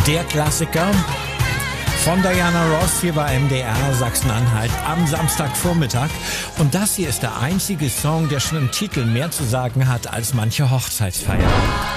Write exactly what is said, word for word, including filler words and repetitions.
Der Klassiker von Diana Ross hier bei M D R Sachsen-Anhalt am Samstagvormittag. Und das hier ist der einzige Song, der schon im Titel mehr zu sagen hat als manche Hochzeitsfeier.